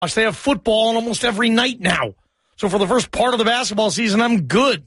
They have football on almost every night now. So for the first part of the basketball season, I'm good.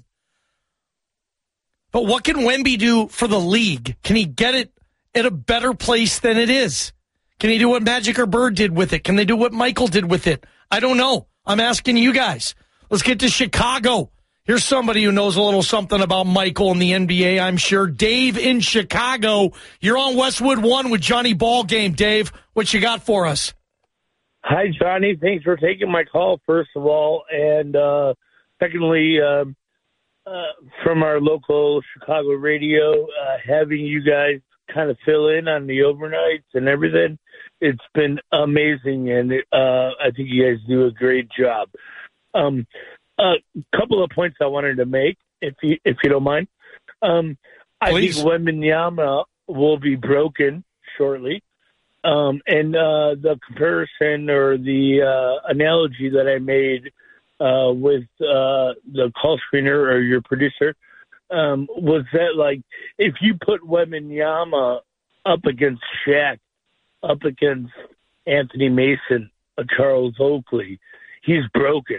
But what can Wemby do for the league? Can he get it at a better place than it is? Can he do what Magic or Bird did with it? Can they do what Michael did with it? I don't know. I'm asking you guys. Let's get to Chicago. Here's somebody who knows a little something about Michael and the NBA, I'm sure. Dave in Chicago. You're on Westwood One with Johnny Ballgame. Dave, what you got for us? Hi, Johnny. Thanks for taking my call, first of all. And secondly, from our local Chicago radio, having you guys kind of fill in on the overnights and everything, it's been amazing. And I think you guys do a great job. A couple of points I wanted to make, if you don't mind. I think Wembanyama will be broken shortly. And the comparison or the analogy that I made with the call screener or your producer was that, like, if you put Wembanyama up against Shaq, up against Anthony Mason, Charles Oakley, he's broken.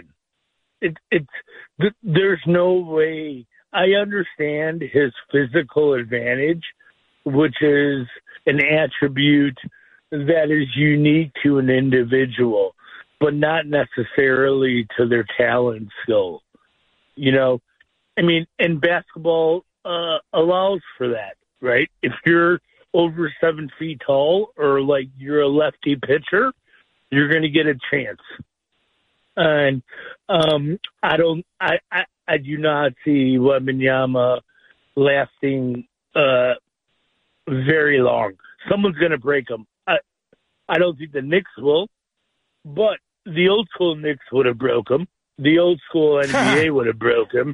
There's no way. I understand his physical advantage, which is an attribute that is unique to an individual, but not necessarily to their talent skill. You know, I mean, and basketball allows for that, right? If you're over 7 feet tall or like you're a lefty pitcher, you're going to get a chance. And I do not see Wembanyama lasting very long. Someone's going to break him. I don't think the Knicks will, but the old school Knicks would have broke him. The old school NBA would have broke him.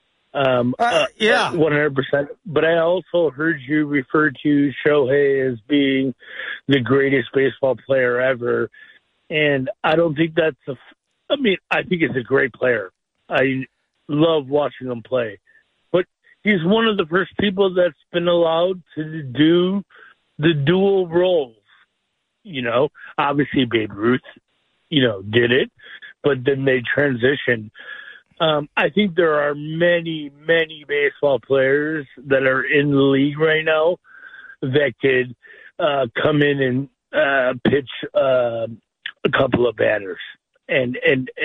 100%. But I also heard you refer to Shohei as being the greatest baseball player ever, and I don't think that's I think he's a great player. I love watching him play. But he's one of the first people that's been allowed to do the dual roles. You know, obviously Babe Ruth, did it, but then they transitioned. I think there are many, many baseball players that are in the league right now that could come in and pitch a couple of batters and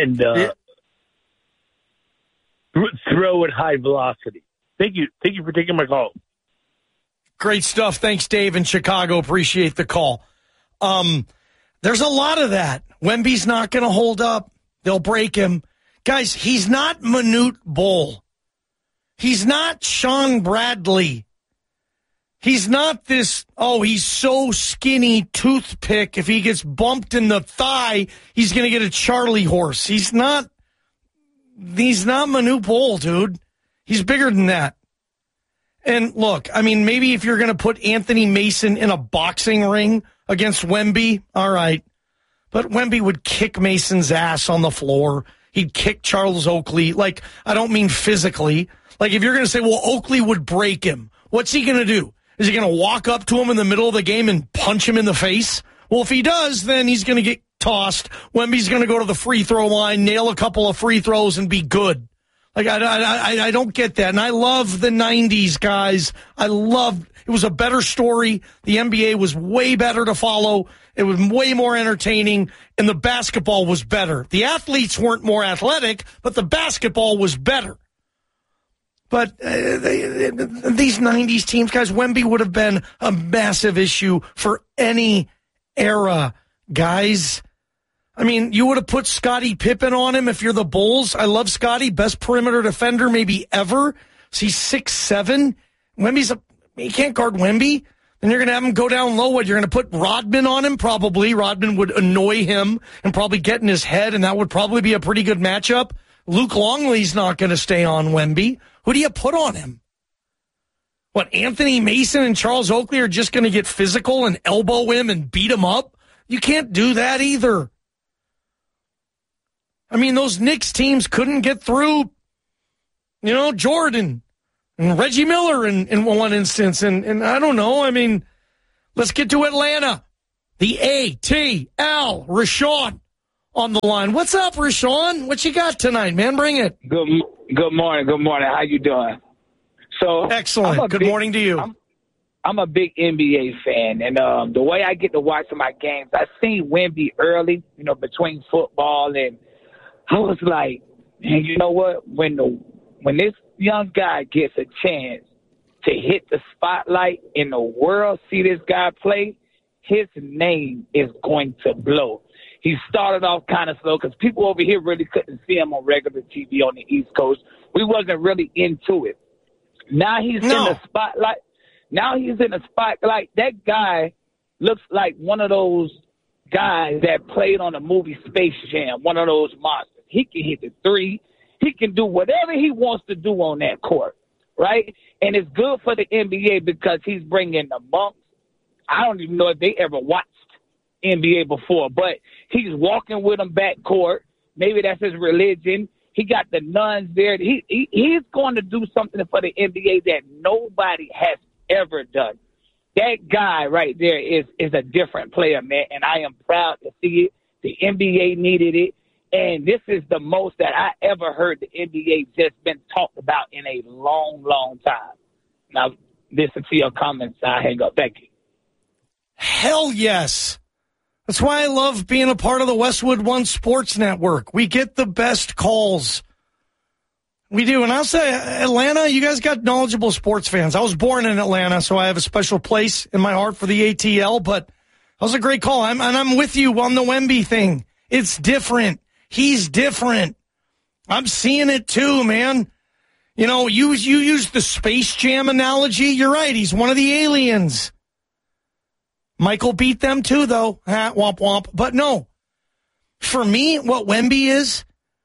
throw at high velocity. Thank you for taking my call. Great stuff. Thanks, Dave in Chicago. Appreciate the call. There's a lot of that. Wemby's not going to hold up. They'll break him. Guys, he's not Manute Bol. He's not Sean Bradley. He's not this, he's so skinny toothpick. If he gets bumped in the thigh, he's going to get a Charlie horse. He's not Manute Bol, dude. He's bigger than that. And look, I mean, maybe if you're going to put Anthony Mason in a boxing ring against Wemby, all right. But Wemby would kick Mason's ass on the floor. He'd kick Charles Oakley. Like, I don't mean physically. Like, if you're going to say, well, Oakley would break him, what's he going to do? Is he going to walk up to him in the middle of the game and punch him in the face? Well, if he does, then he's going to get tossed. Wemby's going to go to the free throw line, nail a couple of free throws, and be good. Like, I don't get that. And I love the 90s, guys. It was a better story. The NBA was way better to follow. It was way more entertaining, and the basketball was better. The athletes weren't more athletic, but the basketball was better. But these 90s teams, guys, Wemby would have been a massive issue for any era, guys. I mean, you would have put Scottie Pippen on him if you're the Bulls. I love Scottie, best perimeter defender maybe ever. So he's 6'7". You can't guard Wemby. Then you're going to have him go down low. What, you're going to put Rodman on him? Probably. Rodman would annoy him and probably get in his head, and that would probably be a pretty good matchup. Luke Longley's not going to stay on Wemby. Who do you put on him? What, Anthony Mason and Charles Oakley are just going to get physical and elbow him and beat him up? You can't do that either. I mean, those Knicks teams couldn't get through, Jordan and Reggie Miller in one instance. And I don't know. I mean, let's get to Atlanta. The ATL, Rashawn on the line. What's up, Rashawn? What you got tonight, man? Bring it. Good morning. How you doing? So excellent. Good morning to you. I'm a big NBA fan, and the way I get to watch my games, I seen Wemby early, between football, and I was like, man, you know what? When this young guy gets a chance to hit the spotlight and the world see this guy play, his name is going to blow. He started off kind of slow because people over here really couldn't see him on regular TV on the East Coast. We wasn't really into it. Now he's in the spotlight. That guy looks like one of those guys that played on the movie Space Jam, one of those monsters. He can hit the three. He can do whatever he wants to do on that court, right? And it's good for the NBA because he's bringing the monks. I don't even know if they ever watched NBA before, but he's walking with them backcourt. Maybe that's his religion. He got the nuns there. He's going to do something for the NBA that nobody has ever done. That guy right there is a different player, man, and I am proud to see it. The NBA needed it, and this is the most that I ever heard the NBA just been talked about in a long, long time. Now, listen to your comments. I hang up. Thank you. Hell yes. That's why I love being a part of the Westwood One Sports Network. We get the best calls. We do. And I'll say, Atlanta, you guys got knowledgeable sports fans. I was born in Atlanta, so I have a special place in my heart for the ATL, but that was a great call. I'm with you on the Wemby thing. It's different. He's different. I'm seeing it too, man. You use the Space Jam analogy. You're right. He's one of the aliens. Michael beat them too, though. Womp womp. But no, for me, what Wemby is,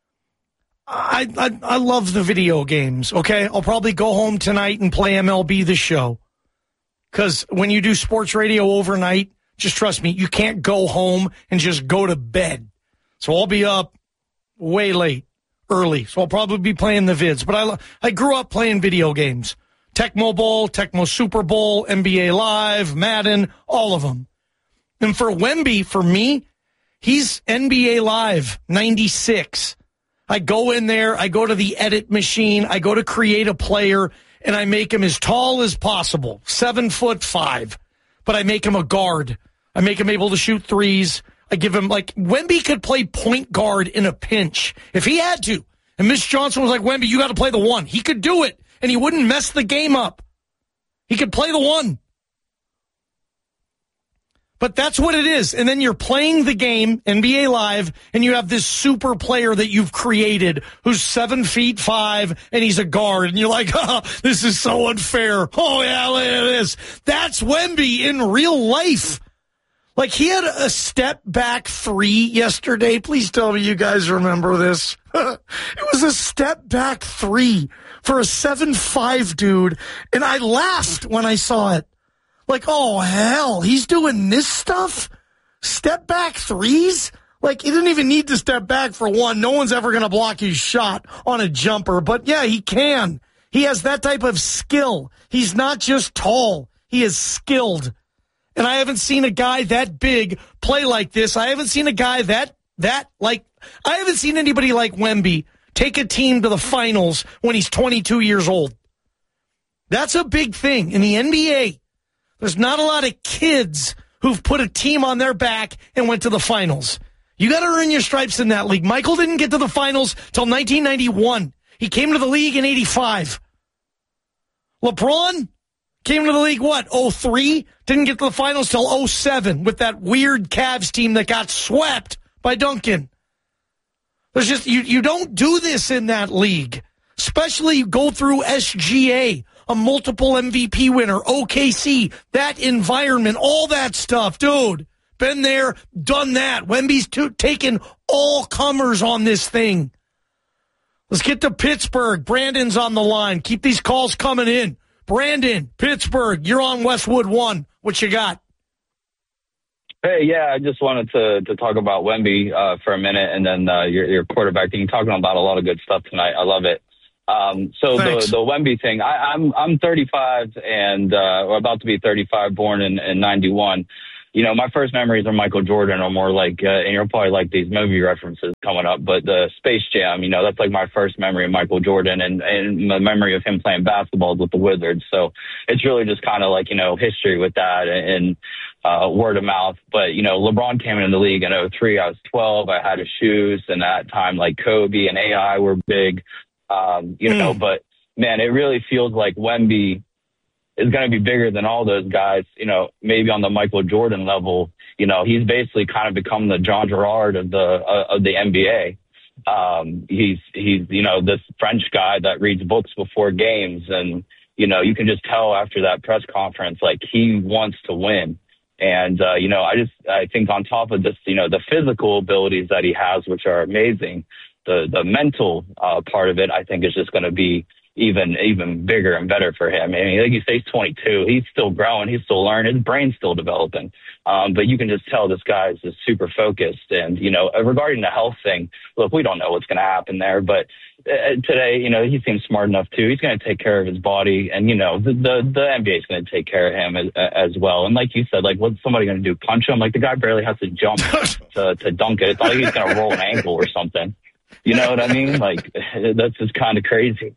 I love the video games, okay? I'll probably go home tonight and play MLB The Show. Because when you do sports radio overnight, just trust me, you can't go home and just go to bed. So I'll be up way late, early. So I'll probably be playing the vids. But I grew up playing video games. Tecmo Bowl, Tecmo Super Bowl, NBA Live, Madden, all of them. And for Wemby, for me, he's NBA Live 96. I go in there, I go to the edit machine, I go to create a player, and I make him as tall as possible, 7'5", but I make him a guard. I make him able to shoot threes. I give him, Wemby could play point guard in a pinch if he had to. And Miss Johnson was like, Wemby, you got to play the one. He could do it, and he wouldn't mess the game up. He could play the one. But that's what it is. And then you're playing the game, NBA Live, and you have this super player that you've created who's 7'5", and he's a guard. And you're like, oh, this is so unfair. Oh, yeah, look at this. That's Wemby in real life. He had a step-back three yesterday. Please tell me you guys remember this. It was a step-back three for a 7'5" dude, and I laughed when I saw it. Oh, hell, he's doing this stuff? Step back threes? He didn't even need to step back for one. No one's ever going to block his shot on a jumper. But, yeah, he can. He has that type of skill. He's not just tall. He is skilled. And I haven't seen a guy that big play like this. I haven't seen a guy I haven't seen anybody like Wemby take a team to the finals when he's 22 years old. That's a big thing in the NBA. There's not a lot of kids who've put a team on their back and went to the finals. You got to earn your stripes in that league. Michael didn't get to the finals till 1991. He came to the league in 85. LeBron came to the league, 03? Didn't get to the finals till 07 with that weird Cavs team that got swept by Duncan. There's just, you don't do this in that league. Especially go through SGA. A multiple MVP winner, OKC, that environment, all that stuff. Dude, been there, done that. Wemby's taken all comers on this thing. Let's get to Pittsburgh. Brandon's on the line. Keep these calls coming in. Brandon, Pittsburgh, you're on Westwood One. What you got? Hey, yeah, I just wanted to talk about Wemby for a minute, and then your quarterback thing. You're talking about a lot of good stuff tonight. I love it. So the Wemby thing, I'm 35 and we're about to be 35, born in 91. my first memories of Michael Jordan are more like, and you'll probably like these movie references coming up, but the Space Jam, that's like my first memory of Michael Jordan and my memory of him playing basketball with the Wizards. So it's really just kind of like, history with that and word of mouth. But, LeBron came into the league in 2003. I was 12. I had his shoes. And at that time, like Kobe and AI were big, but man, it really feels like Wemby is going to be bigger than all those guys, maybe on the Michael Jordan level. He's basically kind of become the John Gerrard of the NBA. He's this French guy that reads books before games. And, you can just tell after that press conference, like he wants to win. And, I think on top of this, the physical abilities that he has, which are amazing, the mental part of it, I think is just going to be even bigger and better for him. I mean, like you say, he's 22. He's still growing. He's still learning. His brain's still developing. But you can just tell this guy is just super focused. And, regarding the health thing, look, we don't know what's going to happen there. But today, he seems smart enough, too. He's going to take care of his body. And, the NBA is going to take care of him as well. And like you said, like, what's somebody going to do? Punch him? Like, the guy barely has to jump to dunk it. It's not like he's going to roll an ankle or something. You know what I mean? Like, that's just kind of crazy.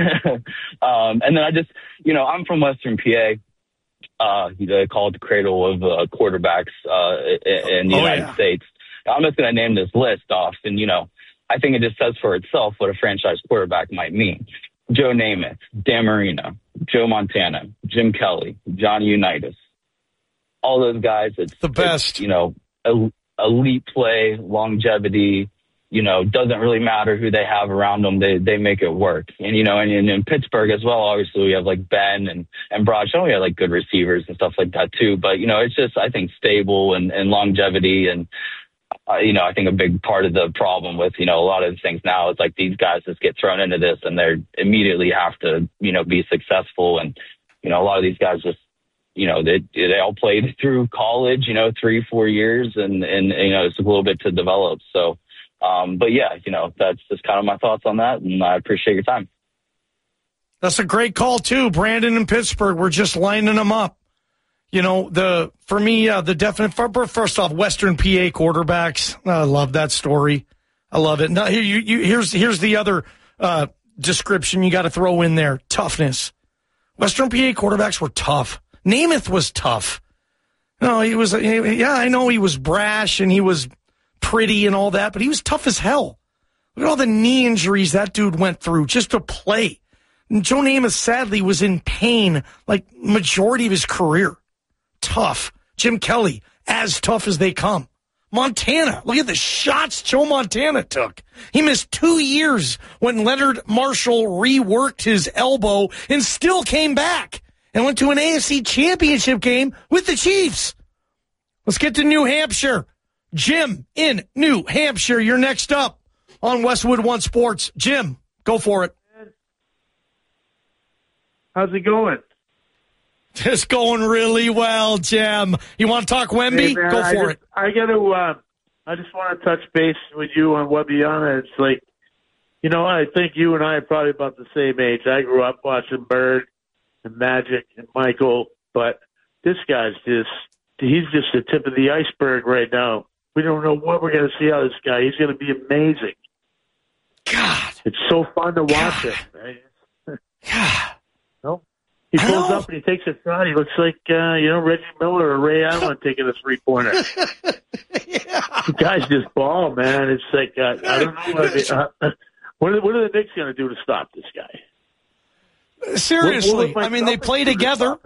And then I'm from Western PA. They call it the cradle of quarterbacks in the United States. I'm just going to name this list off. And, I think it just says for itself what a franchise quarterback might mean. Joe Namath, Dan Marino, Joe Montana, Jim Kelly, Johnny Unitas. All those guys, it's the best. Elite play, longevity. Doesn't really matter who they have around them. They make it work. And, and in Pittsburgh as well, obviously we have like Ben and Bradshaw. We have like good receivers and stuff like that too. But, it's just, I think, stable and longevity. And, I think a big part of the problem with, a lot of the things now is like these guys just get thrown into this and they immediately have to, be successful. And, a lot of these guys just, they all played through college, 3-4 years and it's a little bit to develop. So, but yeah, that's just kind of my thoughts on that, and I appreciate your time. That's a great call too, Brandon in Pittsburgh. We're just lining them up. For me, the definite first off, Western PA quarterbacks. I love that story. I love it. Now, here's the other description you got to throw in there: toughness. Western PA quarterbacks were tough. Namath was tough. No, he was. Yeah, I know he was brash and he was pretty and all that, but he was tough as hell. Look at all the knee injuries that dude went through just to play. And Joe Namath, sadly, was in pain like majority of his career. Tough. Jim Kelly, as tough as they come. Montana, look at the shots Joe Montana took. He missed 2 years when Leonard Marshall reworked his elbow and still came back and went to an AFC championship game with the Chiefs. Let's get to New Hampshire. Jim in New Hampshire, you're next up on Westwood One Sports. Jim, go for it. How's it going? It's going really well, Jim. You want to talk Wemby? Hey, man, go for it. I just want to touch base with you on Wemby. It's like, I think you and I are probably about the same age. I grew up watching Bird and Magic and Michael, but this guy's he's just the tip of the iceberg right now. We don't know what we're going to see out of this guy. He's going to be amazing. God. It's so fun to watch him. Right? God. He pulls up and he takes a shot. He looks like, Reggie Miller or Ray Allen taking a three-pointer. The guy's just ball, man. It's like, I don't know. What are the Knicks going to do to stop this guy? Seriously. They play together.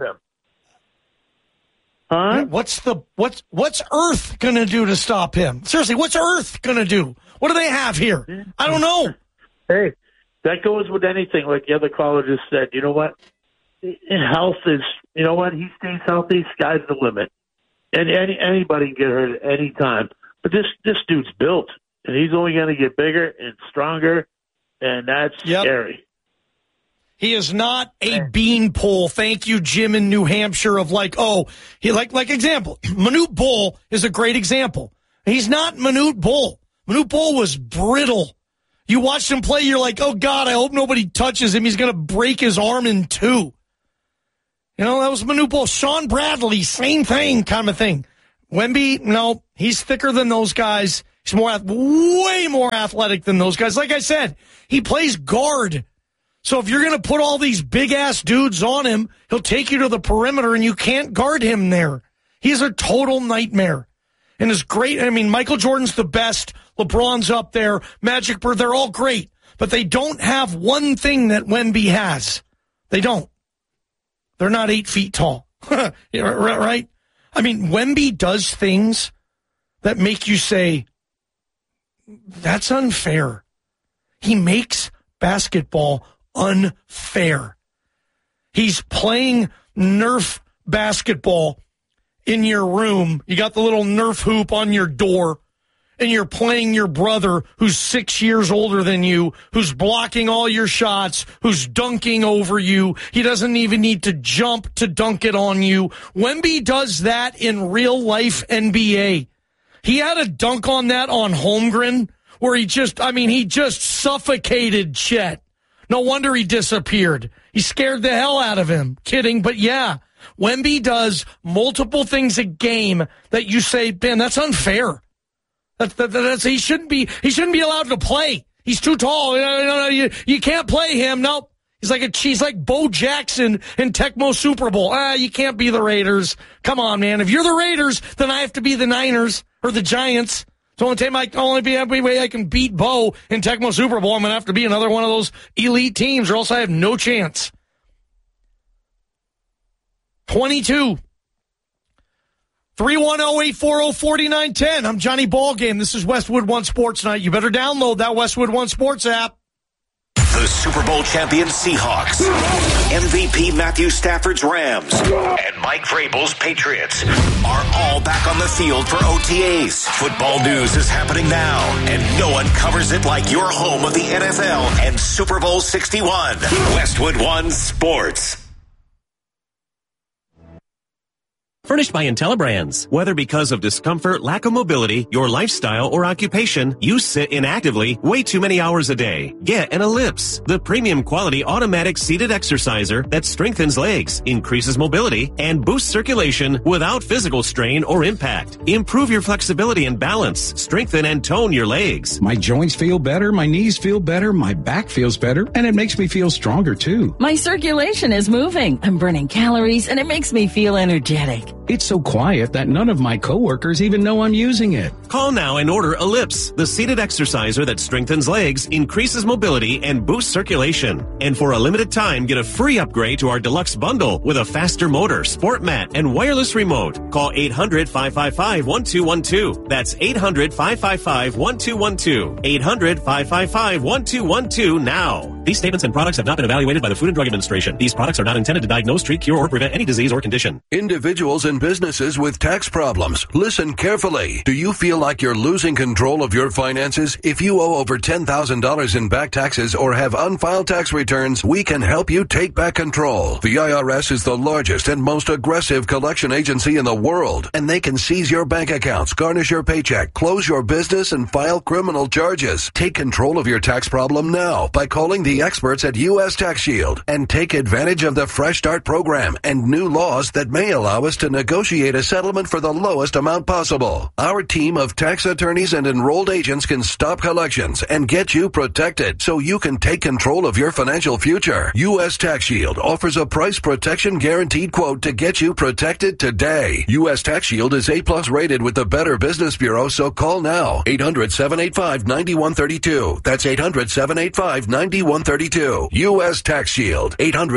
Huh? What's Earth going to do to stop him? Seriously, what's Earth going to do? What do they have here? I don't know. Hey, that goes with anything. Like the other caller just said, you know what? Health is, he stays healthy, sky's the limit. And anybody can get hurt at any time. But this dude's built, and he's only going to get bigger and stronger, and that's scary. He is not a beanpole. Thank you, Jim in New Hampshire, of example. Manute Bol is a great example. He's not Manute Bol. Manute Bol was brittle. You watched him play, you're like, oh, God, I hope nobody touches him. He's going to break his arm in two. That was Manute Bol. Sean Bradley, same thing kind of thing. Wemby, no, he's thicker than those guys. He's way more athletic than those guys. Like I said, he plays guard. So if you're going to put all these big-ass dudes on him, he'll take you to the perimeter, and you can't guard him there. He's a total nightmare. And is great. I mean, Michael Jordan's the best. LeBron's up there. Magic Bird, they're all great. But they don't have one thing that Wemby has. They don't. They're not 8 feet tall. Right? I mean, Wemby does things that make you say, that's unfair. He makes basketball unfair. He's playing Nerf basketball in your room. You got the little Nerf hoop on your door, and you're playing your brother who's 6 years older than you, who's blocking all your shots, who's dunking over you. He doesn't even need to jump to dunk it on you. Wemby does that in real life NBA. He had a dunk on that on Holmgren where he just suffocated Chet. No wonder he disappeared. He scared the hell out of him. Kidding, but yeah. Wemby does multiple things a game that you say, Ben, that's unfair. He shouldn't be allowed to play. He's too tall. You can't play him. Nope. He's like Bo Jackson in Tecmo Super Bowl. You can't be the Raiders. Come on, man. If you're the Raiders, then I have to be the Niners or the Giants. It's only way I can beat Bo in Tecmo Super Bowl. I'm going to have to be another one of those elite teams, or else I have no chance. 22. 310-840-4910. I'm Johnny Ballgame. This is Westwood One Sports Night. You better download that Westwood One Sports app. The Super Bowl champion Seahawks, MVP Matthew Stafford's Rams, and Mike Vrabel's Patriots are all back on the field for OTAs. Football news is happening now, and no one covers it like your home of the NFL and Super Bowl 61. Westwood One Sports. Furnished by IntelliBrands. Whether because of discomfort, lack of mobility, your lifestyle, or occupation, you sit inactively way too many hours a day. Get an Ellipse, the premium quality automatic seated exerciser that strengthens legs, increases mobility, and boosts circulation without physical strain or impact. Improve your flexibility and balance. Strengthen and tone your legs. My joints feel better, my knees feel better, my back feels better, and it makes me feel stronger too. My circulation is moving. I'm burning calories, and it makes me feel energetic. It's so quiet that none of my coworkers even know I'm using it. Call now and order Ellipse, the seated exerciser that strengthens legs, increases mobility, and boosts circulation. And for a limited time, get a free upgrade to our deluxe bundle with a faster motor, sport mat, and wireless remote. Call 800-555-1212. That's 800-555-1212. 800-555-1212 now. These statements and products have not been evaluated by the Food and Drug Administration. These products are not intended to diagnose, treat, cure, or prevent any disease or condition. Individuals and businesses with tax problems, listen carefully. Do you feel like you're losing control of your finances? If you owe over $10,000 in back taxes or have unfiled tax returns, we can help you take back control. The IRS is the largest and most aggressive collection agency in the world, and they can seize your bank accounts, garnish your paycheck, close your business, and file criminal charges. Take control of your tax problem now by calling the experts at U.S. Tax Shield and take advantage of the Fresh Start program and new laws that may allow us to negotiate a settlement for the lowest amount possible. Our team of tax attorneys and enrolled agents can stop collections and get you protected so you can take control of your financial future. U.S. Tax Shield offers a price protection guaranteed quote to get you protected today. U.S. Tax Shield is A+ rated with the Better Business Bureau, so call now. 800-785-9132. That's 800-785-9132. U.S. Tax Shield.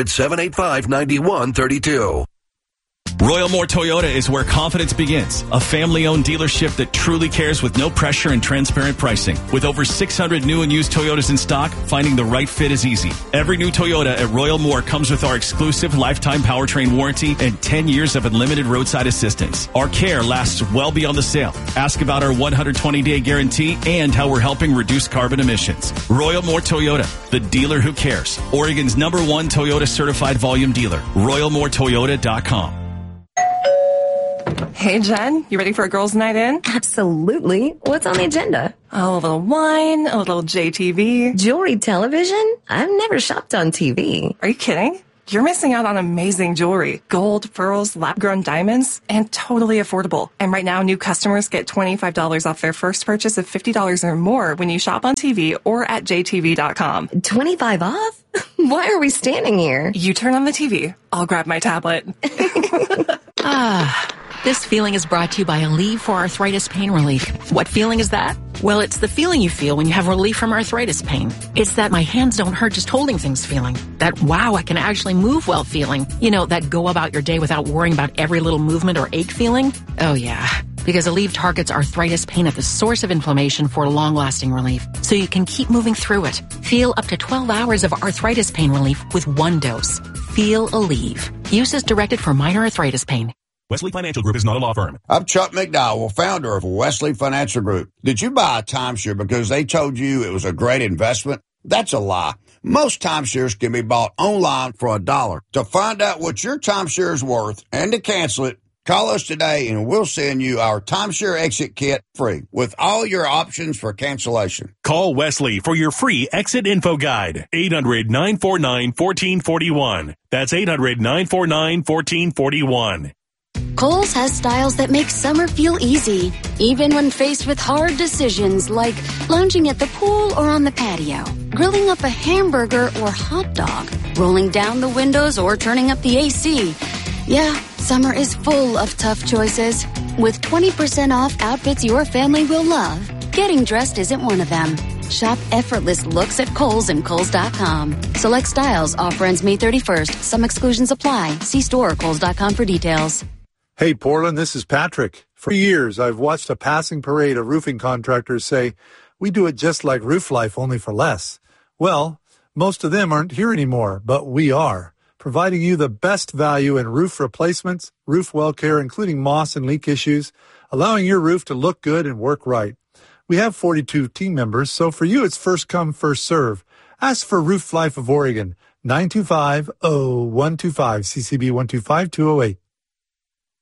800-785-9132. Royal Moore Toyota is where confidence begins. A family-owned dealership that truly cares with no pressure and transparent pricing. With over 600 new and used Toyotas in stock, finding the right fit is easy. Every new Toyota at Royal Moore comes with our exclusive lifetime powertrain warranty and 10 years of unlimited roadside assistance. Our care lasts well beyond the sale. Ask about our 120-day guarantee and how we're helping reduce carbon emissions. Royal Moore Toyota, the dealer who cares. Oregon's #1 Toyota certified volume dealer. RoyalMooreToyota.com. Hey, Jen, you ready for a girls' night in? Absolutely. What's on the agenda? Oh, a little wine, a little JTV. Jewelry television? I've never shopped on TV. Are you kidding? you're missing out on amazing jewelry. Gold, pearls, lab-grown diamonds, and totally affordable. And right now, new customers get $25 off their first purchase of $50 or more when you shop on TV or at jtv.com. 25 off? Why are we standing here? You turn on the TV. I'll grab my tablet. This feeling is brought to you by Aleve for arthritis pain relief. What feeling is that? Well, it's the feeling you feel when you have relief from arthritis pain. It's that my hands don't hurt just holding things feeling. That wow, I can actually move well feeling. You know, that go about your day without worrying about every little movement or ache feeling. Oh yeah. Because Aleve targets arthritis pain at the source of inflammation for long-lasting relief, so you can keep moving through it. Feel up to 12 hours of arthritis pain relief with one dose. Feel Aleve. Use as directed for minor arthritis pain. Wesley Financial Group is not a law firm. I'm Chuck McDowell, founder of Wesley Financial Group. Did you buy a timeshare because they told you it was a great investment? That's a lie. Most timeshares can be bought online for $1. To find out what your timeshare is worth and to cancel it, call us today and we'll send you our timeshare exit kit free with all your options for cancellation. Call Wesley for your free exit info guide. 800-949-1441. That's 800-949-1441. Kohl's has styles that make summer feel easy, even when faced with hard decisions like lounging at the pool or on the patio, grilling up a hamburger or hot dog, rolling down the windows or turning up the AC. Yeah, summer is full of tough choices. With 20% off outfits your family will love, getting dressed isn't one of them. Shop effortless looks at Kohl's and Kohl's.com. Select styles. Offer ends May 31st. Some exclusions apply. See store or Kohl's.com for details. Hey, Portland, this is Patrick. For years, I've watched a passing parade of roofing contractors say, we do it just like Roof Life, only for less. Well, most of them aren't here anymore, but we are, providing you the best value in roof replacements, roof well care, including moss and leak issues, allowing your roof to look good and work right. We have 42 team members, so for you, it's first come, first serve. Ask for Roof Life of Oregon, 925-0125, CCB 125208.